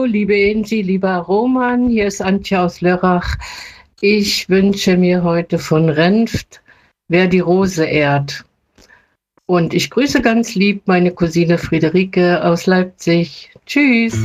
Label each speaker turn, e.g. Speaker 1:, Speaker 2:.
Speaker 1: liebe Angie, lieber Roman, hier ist Antje aus Lörrach. Ich wünsche mir heute von Renft Wer die Rose ehrt. Und ich grüße ganz lieb meine Cousine Friederike aus Leipzig. Tschüss.